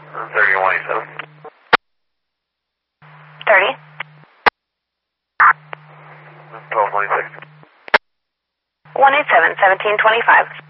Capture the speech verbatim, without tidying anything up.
thirty one eighty-seven. thirty? twelve twenty-six. one eight seven, seventeen twenty-five.